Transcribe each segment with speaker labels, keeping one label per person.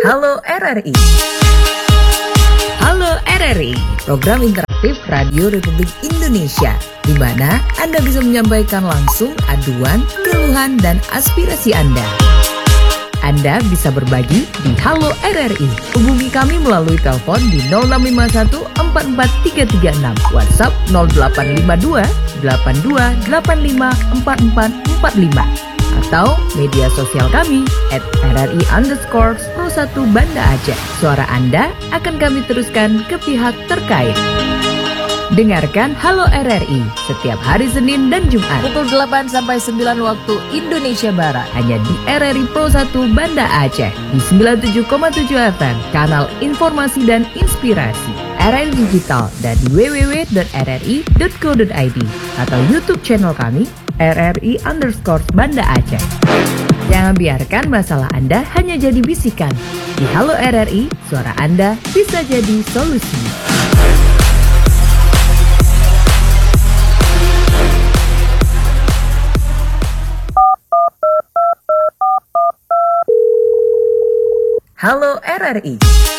Speaker 1: Halo RRI. Halo RRI, program interaktif Radio Republik Indonesia, di mana Anda bisa menyampaikan langsung aduan, keluhan, dan aspirasi Anda. Anda bisa berbagi di Halo RRI. Hubungi kami melalui telepon di 0651 44336, WhatsApp 0852 8285 4445, atau media sosial kami @RRI_Pro1 Banda Aceh. Suara Anda akan kami teruskan ke pihak terkait. Dengarkan Halo RRI setiap hari Senin dan Jumat pukul 8 sampai 9 waktu Indonesia Barat, hanya di RRI Pro1 Banda Aceh di 97,7 FM, kanal informasi dan inspirasi RRI Digital, dan di www.rri.co.id atau YouTube channel kami RRI_Banda Aceh. Jangan biarkan masalah Anda hanya jadi bisikan. Di Halo RRI, suara Anda bisa jadi solusi. Halo RRI.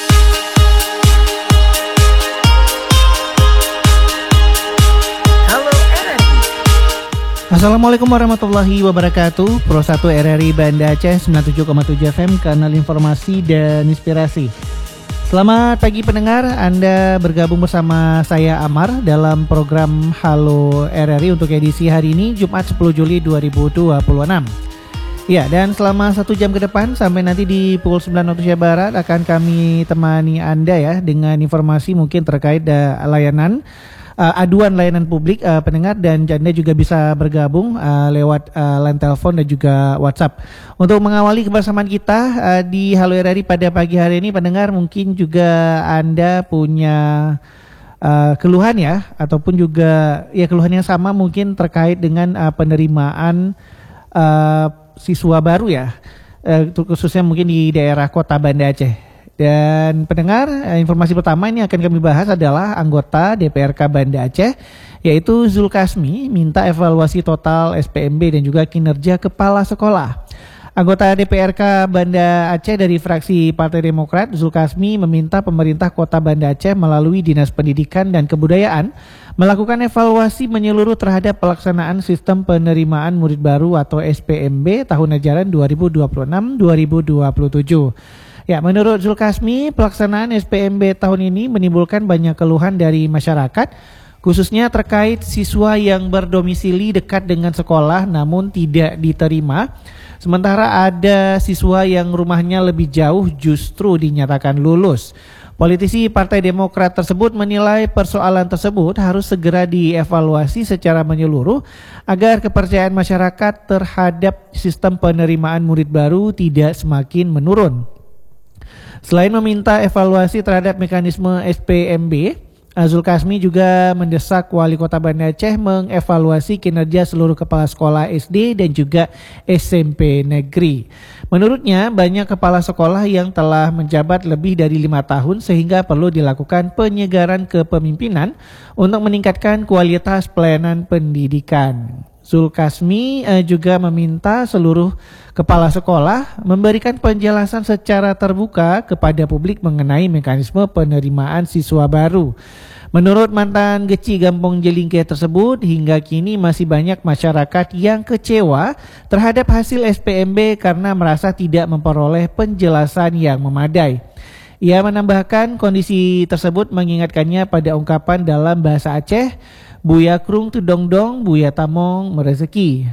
Speaker 1: Halo RRI.
Speaker 2: Assalamualaikum warahmatullahi wabarakatuh. Pro1 RRI Banda Aceh 97,7 FM, kanal informasi dan inspirasi. Selamat pagi pendengar, Anda bergabung bersama saya Amar dalam program Halo RRI untuk edisi hari ini, Jumat 10 Juli 2026. Ya, dan selama 1 jam ke depan sampai nanti di pukul 9 waktu Indonesia Barat akan kami temani Anda ya dengan informasi mungkin terkait layanan aduan layanan publik pendengar, dan Anda juga bisa bergabung lewat line telepon dan juga WhatsApp. Untuk mengawali kebersamaan kita di Halo RRI pada pagi hari ini, pendengar, mungkin juga Anda punya keluhan ya, ataupun juga ya keluhan yang sama mungkin terkait dengan penerimaan siswa baru ya, khususnya mungkin di daerah kota Banda Aceh. Dan pendengar, informasi pertama ini akan kami bahas adalah anggota DPRK Banda Aceh, yaitu Zulkasmi, minta evaluasi total SPMB dan juga kinerja kepala sekolah. Anggota DPRK Banda Aceh dari fraksi Partai Demokrat, Zulkasmi, meminta pemerintah Kota Banda Aceh melalui Dinas Pendidikan dan Kebudayaan melakukan evaluasi menyeluruh terhadap pelaksanaan sistem penerimaan murid baru atau SPMB tahun ajaran 2026-2027. Ya, menurut Zulkasmi, pelaksanaan SPMB tahun ini menimbulkan banyak keluhan dari masyarakat, khususnya terkait siswa yang berdomisili dekat dengan sekolah namun tidak diterima. Sementara ada siswa yang rumahnya lebih jauh justru dinyatakan lulus. Politisi Partai Demokrat tersebut menilai persoalan tersebut harus segera dievaluasi secara menyeluruh agar kepercayaan masyarakat terhadap sistem penerimaan murid baru tidak semakin menurun. Selain meminta evaluasi terhadap mekanisme SPMB, Zulkasmi juga mendesak Wali Kota Banda Aceh mengevaluasi kinerja seluruh kepala sekolah SD dan juga SMP negeri. Menurutnya, banyak kepala sekolah yang telah menjabat lebih dari 5 tahun sehingga perlu dilakukan penyegaran kepemimpinan untuk meningkatkan kualitas pelayanan pendidikan. Zulkasmi juga meminta seluruh kepala sekolah memberikan penjelasan secara terbuka kepada publik mengenai mekanisme penerimaan siswa baru. Menurut mantan Geci Gampong Jelingke tersebut, hingga kini masih banyak masyarakat yang kecewa terhadap hasil SPMB karena merasa tidak memperoleh penjelasan yang memadai. Ia menambahkan kondisi tersebut mengingatkannya pada ungkapan dalam bahasa Aceh, Buya Krung tu dongdong, Buya Tamong merezeki.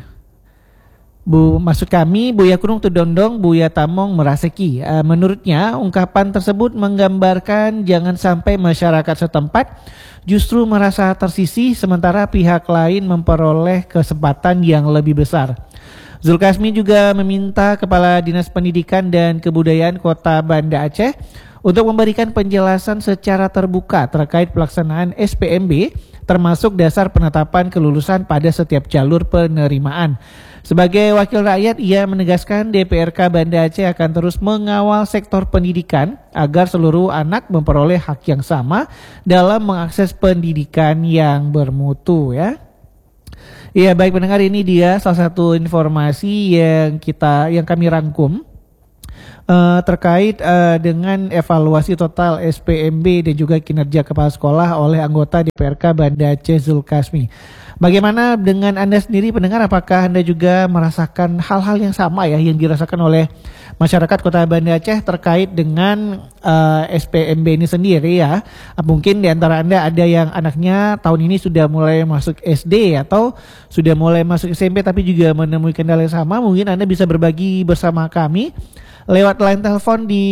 Speaker 2: Maksud kami, Buya Krung tu dongdong, Buya Tamong meraseki. Menurutnya, ungkapan tersebut menggambarkan jangan sampai masyarakat setempat justru merasa tersisih sementara pihak lain memperoleh kesempatan yang lebih besar. Zulkasmi juga meminta Kepala Dinas Pendidikan dan Kebudayaan Kota Banda Aceh untuk memberikan penjelasan secara terbuka terkait pelaksanaan SPMB, termasuk dasar penetapan kelulusan pada setiap jalur penerimaan. Sebagai wakil rakyat, ia menegaskan DPRK Banda Aceh akan terus mengawal sektor pendidikan agar seluruh anak memperoleh hak yang sama dalam mengakses pendidikan yang bermutu ya. Iya, baik pendengar, ini dia salah satu informasi yang kami rangkum terkait dengan evaluasi total SPMB dan juga kinerja kepala sekolah oleh anggota DPRK Banda Aceh Zulkasmi. Bagaimana dengan Anda sendiri pendengar, apakah Anda juga merasakan hal-hal yang sama ya yang dirasakan oleh masyarakat Kota Banda Aceh terkait dengan SPMB ini sendiri ya? Mungkin di antara Anda ada yang anaknya tahun ini sudah mulai masuk SD atau sudah mulai masuk SMP tapi juga menemui kendala yang sama. Mungkin Anda bisa berbagi bersama kami lewat line telepon di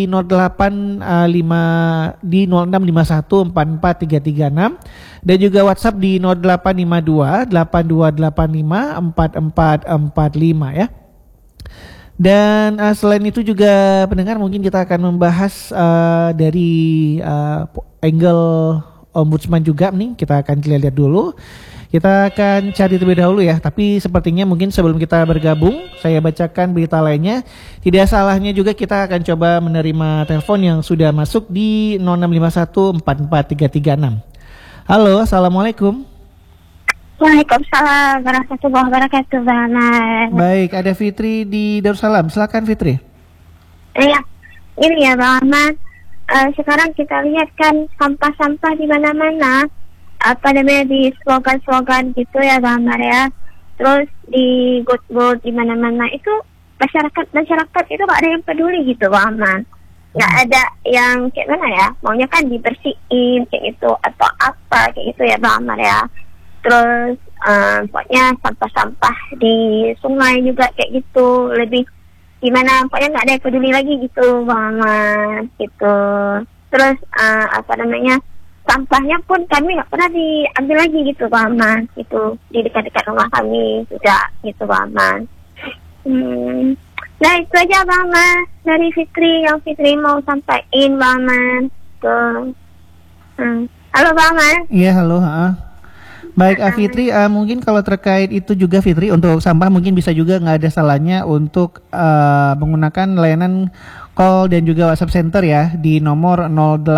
Speaker 2: 0651443336 dan juga WhatsApp di 085282854445 ya. Dan selain itu juga pendengar, mungkin kita akan membahas dari angle ombudsman juga nih. Kita akan lihat dulu. Kita akan cari terlebih dahulu ya. Tapi sepertinya mungkin sebelum kita bergabung, saya bacakan berita lainnya. Tidak salahnya juga kita akan coba menerima telepon yang sudah masuk di 0651443336. Halo, assalamualaikum.
Speaker 3: Waalaikumsalam warahmatullahi wabarakatuh, Bang Ahmad.
Speaker 2: Baik, ada Fitri di Darussalam. Silakan Fitri.
Speaker 3: Iya, ini ya Bang Ahmad. Sekarang kita lihat kan sampah-sampah di mana-mana. Apa namanya, di slogan-slogan gitu ya Bang Ahmad ya. Terus di billboard di mana-mana itu masyarakat itu gak ada yang peduli gitu Bang Ahmad. Gak ada yang kayak mana ya, maunya kan dibersihin kayak gitu atau apa kayak gitu ya Bang Ahmad ya. Terus pokoknya sampah-sampah di sungai juga kayak gitu, lebih gimana, pokoknya nggak ada yang peduli lagi gitu Bang Ahmad gitu. Terus apa namanya, sampahnya pun kami nggak pernah diambil lagi gitu Bang Ahmad, gitu di dekat-dekat rumah kami juga gitu Bang Ahmad. Nah itu aja Bang Ahmad dari Fitri yang Fitri mau sampaikan Bang Ahmad tuh. Halo Bang Ahmad.
Speaker 2: Iya halo. Baik Fitri, mungkin kalau terkait itu juga Fitri, untuk sampah mungkin bisa juga nggak ada salahnya untuk menggunakan layanan call dan juga WhatsApp center ya di nomor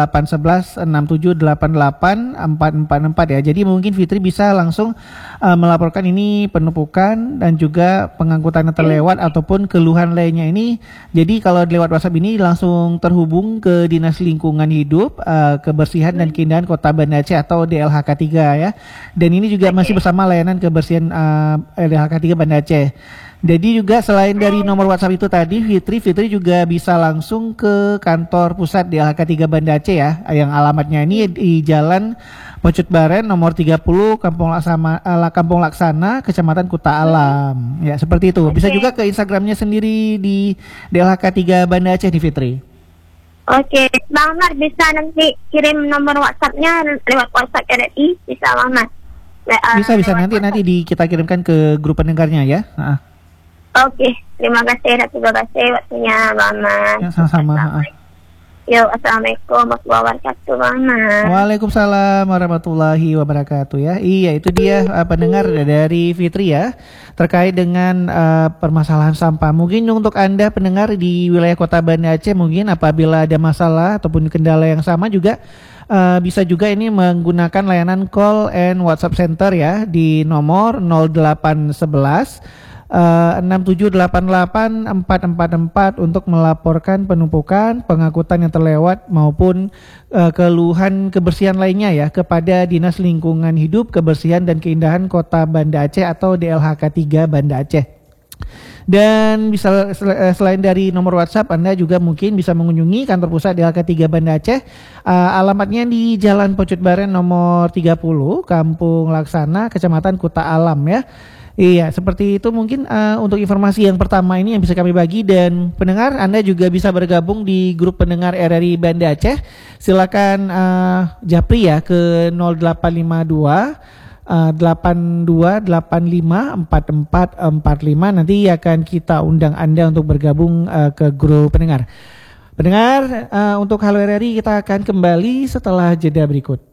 Speaker 2: 081167884444 ya. Jadi mungkin Fitri bisa langsung melaporkan ini penumpukan dan juga pengangkutan yang terlewat ataupun keluhan lainnya ini. Jadi kalau lewat WhatsApp ini langsung terhubung ke Dinas Lingkungan Hidup, Kebersihan dan Keindahan Kota Banda Aceh atau DLHK 3 ya. Dan ini juga masih bersama layanan kebersihan DLHK 3 Banda Aceh. Jadi juga selain dari nomor WhatsApp itu tadi Fitri juga bisa langsung ke kantor pusat DLHK 3 Banda Aceh ya, yang alamatnya ini di Jalan Pocut Baren nomor 30 Kampung Laksana Kecamatan Kuta Alam. Ya, seperti itu. Bisa juga ke Instagramnya sendiri di DLHK 3 Banda Aceh di Fitri.
Speaker 3: Oke, Bang Ahmad bisa nanti kirim nomor WhatsAppnya lewat WhatsApp RRI, bisa Bang Ahmad?
Speaker 2: Bisa nanti kita kirimkan ke grup pendengarnya ya.
Speaker 3: Oke, terima kasih waktunya Bang Ahmad.
Speaker 2: Ya, sama-sama.
Speaker 3: Yo, assalamualaikum warahmatullahi wabarakatuh Bang Ahmad.
Speaker 2: Waalaikumsalam warahmatullahi wabarakatuh ya. Iya, itu dia pendengar dari Fitri ya, terkait dengan permasalahan sampah. Mungkin untuk Anda pendengar di wilayah Kota Banda Aceh, mungkin apabila ada masalah ataupun kendala yang sama juga bisa juga ini menggunakan layanan call and WhatsApp center ya di nomor 0811 67884444 untuk melaporkan penumpukan, pengangkutan yang terlewat maupun keluhan kebersihan lainnya ya kepada Dinas Lingkungan Hidup, Kebersihan dan Keindahan Kota Banda Aceh atau DLHK 3 Banda Aceh. Dan bisa selain dari nomor WhatsApp, Anda juga mungkin bisa mengunjungi kantor pusat DLHK 3 Banda Aceh. Alamatnya di Jalan Pocut Baren nomor 30 Kampung Laksana Kecamatan Kuta Alam ya. Iya, seperti itu mungkin untuk informasi yang pertama ini yang bisa kami bagi. Dan pendengar, Anda juga bisa bergabung di grup pendengar RRI Banda Aceh. Silakan japri ya ke 0852 82854445. Nanti akan kita undang Anda untuk bergabung ke grup pendengar. Pendengar, untuk Halo RRI kita akan kembali setelah jeda berikut.